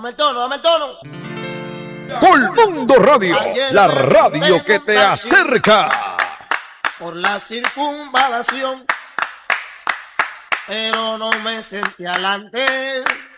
Dame el tono, dame el tono. Colmundo Radio, la radio que te acerca. Por la circunvalación, pero no me sentí adelante.